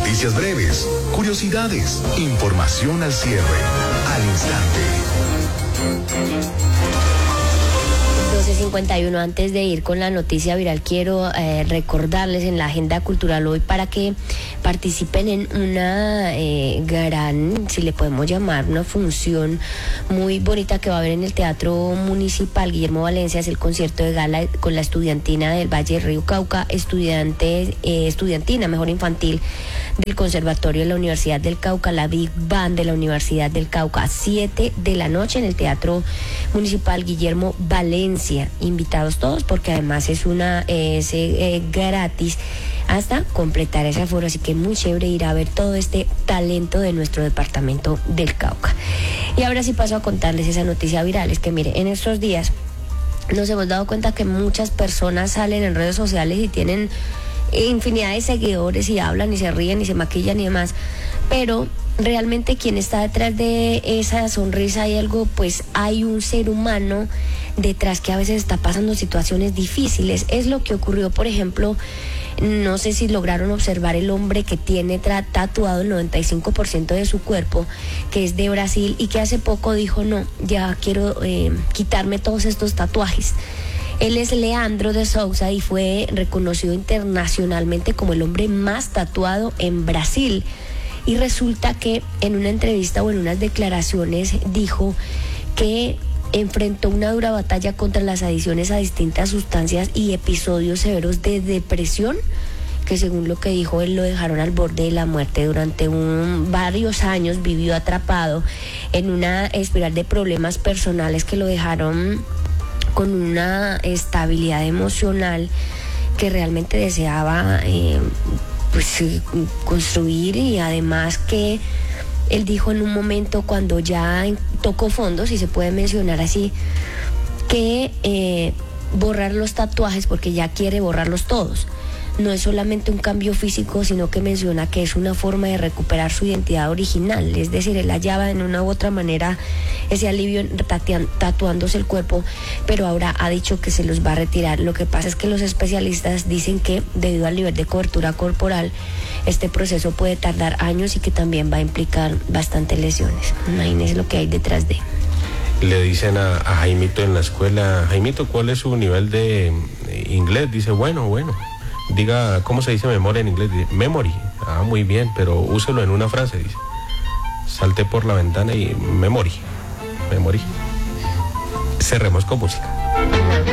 Noticias breves, curiosidades, información al cierre, al instante. 12:51. Antes de ir con la noticia viral, quiero recordarles en la agenda cultural hoy para que participen en una gran, si le podemos llamar, una función muy bonita que va a haber en el Teatro Municipal Guillermo Valencia. Es el concierto de gala con la estudiantina del Valle del Río Cauca, estudiantina, mejor infantil, del Conservatorio de la Universidad del Cauca, la Big Band de la Universidad del Cauca, 7 de la noche en el Teatro Municipal Guillermo Valencia. Invitados todos, porque además es gratis hasta completar ese aforo, así que muy chévere ir a ver todo este talento de nuestro departamento del Cauca. Y ahora sí paso a contarles esa noticia viral. Es que mire, en estos días nos hemos dado cuenta que muchas personas salen en redes sociales y tienen infinidad de seguidores y hablan y se ríen y se maquillan y demás, pero realmente quien está detrás de esa sonrisa hay algo, pues hay un ser humano detrás que a veces está pasando situaciones difíciles. Es lo que ocurrió, por ejemplo, no sé si lograron observar el hombre que tiene tatuado el 95% de su cuerpo, que es de Brasil y que hace poco dijo, no, ya quiero quitarme todos estos tatuajes. Él es Leandro de Souza y fue reconocido internacionalmente como el hombre más tatuado en Brasil. Y resulta que en una entrevista o en unas declaraciones dijo que enfrentó una dura batalla contra las adicciones a distintas sustancias y episodios severos de depresión, que según lo que dijo él lo dejaron al borde de la muerte. Durante varios años vivió atrapado en una espiral de problemas personales que lo dejaron con una estabilidad emocional que realmente deseaba construir, y además que él dijo en un momento cuando ya tocó fondo, si se puede mencionar así, que borrar los tatuajes porque ya quiere borrarlos todos. No es solamente un cambio físico, sino que menciona que es una forma de recuperar su identidad original. Es decir, él hallaba en una u otra manera ese alivio tatuándose el cuerpo, pero ahora ha dicho que se los va a retirar. Lo que pasa es que los especialistas dicen que debido al nivel de cobertura corporal, este proceso puede tardar años y que también va a implicar bastantes lesiones. Imagínense lo que hay detrás de. Le dicen a Jaimito en la escuela, Jaimito, ¿cuál es su nivel de inglés? Dice, bueno. Diga, ¿cómo se dice memoria en inglés? Dice, memory. Ah, muy bien, pero úselo en una frase, dice. Salté por la ventana y memory. Cerremos con música.